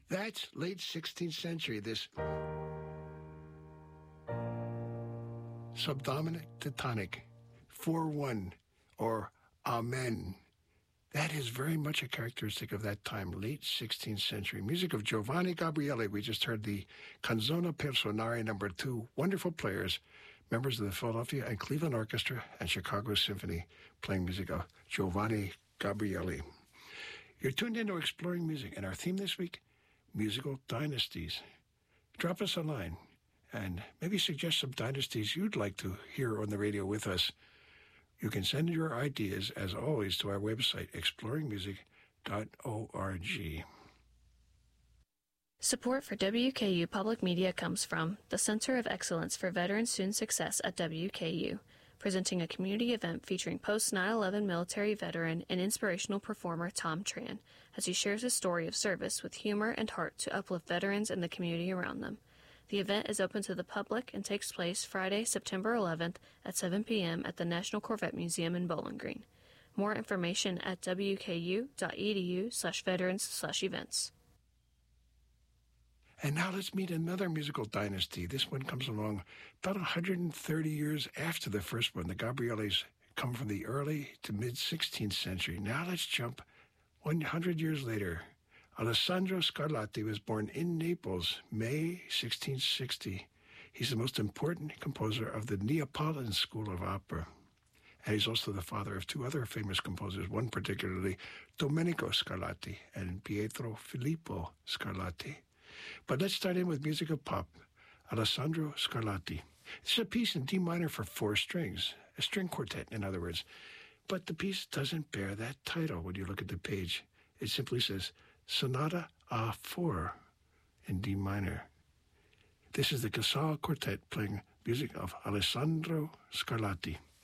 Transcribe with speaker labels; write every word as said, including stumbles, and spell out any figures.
Speaker 1: That's late sixteenth century, this subdominant to tonic, four one, or Amen. That is very much a characteristic of that time, late sixteenth century. Music of Giovanni Gabrieli. We just heard the Canzone per Suonare number two. Wonderful players, members of the Philadelphia and Cleveland Orchestra and Chicago Symphony, playing music of Giovanni Gabrieli. You're tuned into Exploring Music, and our theme this week, musical dynasties. Drop us a line and maybe suggest some dynasties you'd like to hear on the radio with us. You can send your ideas, as always, to our website, exploring music dot org.
Speaker 2: Support for W K U Public Media comes from the Center of Excellence for Veteran Student Success at W K U, presenting a community event featuring post nine eleven military veteran and inspirational performer Tom Tran, as he shares his story of service with humor and heart to uplift veterans and the community around them. The event is open to the public and takes place Friday, September eleventh at seven p.m. at the National Corvette Museum in Bowling Green. More information at w k u dot e d u slash veterans slash events.
Speaker 1: And now let's meet another musical dynasty. This one comes along about one hundred thirty years after the first one. The Gabrielis come from the early to mid-sixteenth century. Now let's jump one hundred years later. Alessandro Scarlatti was born in Naples, May sixteen sixty. He's the most important composer of the Neapolitan School of Opera. And he's also the father of two other famous composers, one particularly Domenico Scarlatti and Pietro Filippo Scarlatti. But let's start in with music of pop, Alessandro Scarlatti. This is a piece in D minor for four strings, a string quartet, in other words. But the piece doesn't bear that title when you look at the page. It simply says Sonata A four in D minor. This is the Casal Quartet playing music of Alessandro Scarlatti.